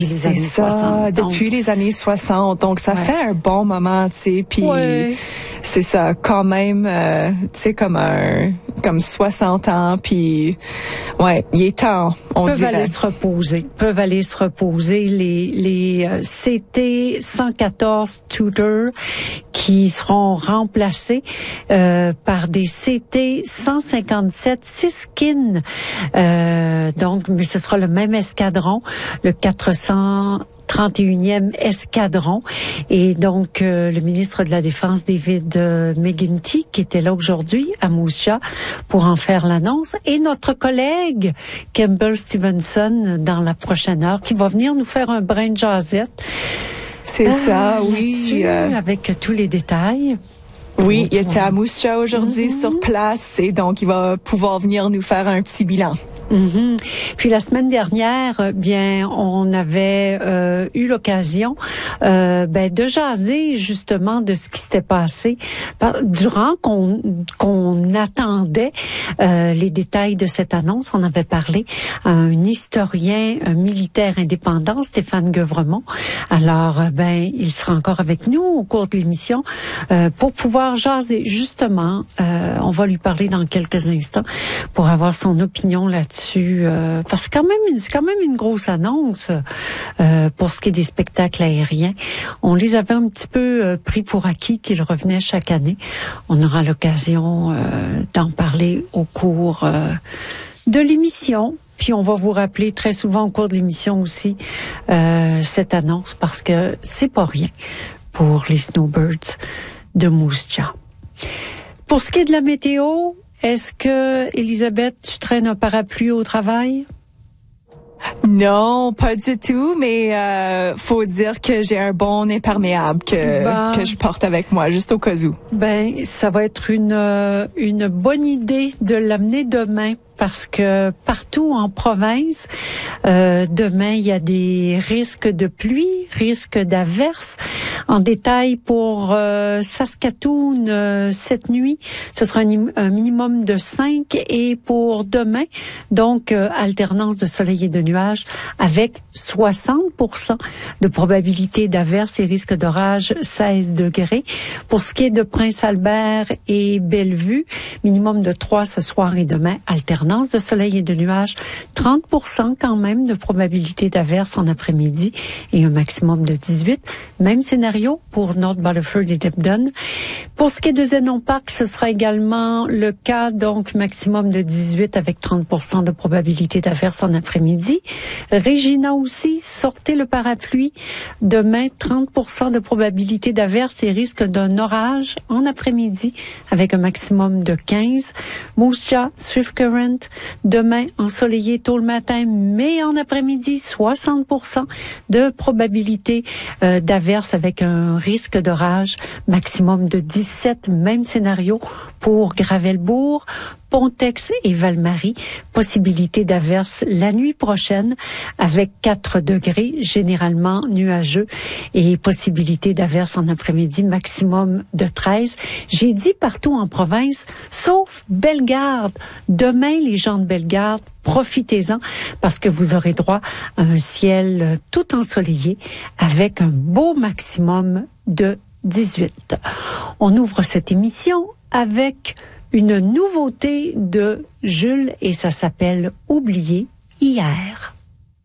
C'est ça, 60, depuis les années 60. Donc, ça fait un bon moment, tu sais. Puis, c'est ça, quand même, tu sais, comme 60 ans. Puis, ouais, il est temps, on dirait. Peuvent aller se reposer. Les CT 114 Tudor qui seront remplacés par des CT 157 Siskin. Donc, mais ce sera le même escadron, le 431e escadron. Et donc, le ministre de la Défense, David McGuinty, qui était là aujourd'hui à Moose Jaw pour en faire l'annonce, et notre collègue Campbell Stevenson dans la prochaine heure, qui va venir nous faire un brin de jazzette. C'est ça, oui. Avec tous les détails. Oui, il était à Moose Jaw aujourd'hui sur place et donc il va pouvoir venir nous faire un petit bilan. Puis la semaine dernière, bien, on avait eu l'occasion de jaser justement de ce qui s'était passé durant qu'on attendait les détails de cette annonce. On avait parlé à un historien militaire indépendant, Stéphane Guevremont. Alors, il sera encore avec nous au cours de l'émission pour pouvoir jaser. Justement, on va lui parler dans quelques instants pour avoir son opinion là-dessus. Parce que c'est quand même une grosse annonce pour ce qui est des spectacles aériens. On les avait un petit peu pris pour acquis qu'ils revenaient chaque année. On aura l'occasion d'en parler au cours de l'émission. Puis on va vous rappeler très souvent au cours de l'émission aussi cette annonce parce que c'est pas rien pour les Snowbirds de Moose Jaw. Pour ce qui est de la météo, est-ce que, Elisabeth, tu traînes un parapluie au travail? Non, pas du tout, mais faut dire que j'ai un bon imperméable que je porte avec moi, juste au cas où. Ça va être une bonne idée de l'amener demain. Parce que partout en province, demain, il y a des risques de pluie, risques d'averses. En détail pour Saskatoon, cette nuit, ce sera un minimum de 5. Et pour demain, donc, alternance de soleil et de nuages avec 60% de probabilité d'averses et risque d'orage, 16 degrés. Pour ce qui est de Prince-Albert et Bellevue, minimum de 3 ce soir et demain, alternance de soleil et de nuages, 30% quand même de probabilité d'averse en après-midi et un maximum de 18. Même scénario pour North Battleford et Debden. Pour ce qui est de Zenon Park, ce sera également le cas, donc maximum de 18 avec 30% de probabilité d'averse en après-midi. Regina aussi, sortez le parapluie. Demain, 30% de probabilité d'averse et risque d'un orage en après-midi avec un maximum de 15. Moose Jaw, Swift Current, demain ensoleillé tôt le matin, mais en après-midi, 60% de probabilité d'averse avec un risque d'orage, maximum de 17, même scénario pour Gravelbourg, Pontex et Val-Marie, possibilité d'averse la nuit prochaine avec 4 degrés, généralement nuageux, et possibilité d'averse en après-midi, maximum de 13. J'ai dit partout en province, sauf Bellegarde. Demain, les gens de Bellegarde, profitez-en parce que vous aurez droit à un ciel tout ensoleillé avec un beau maximum de 18. On ouvre cette émission avec une nouveauté de Jules et ça s'appelle « Oublié hier ».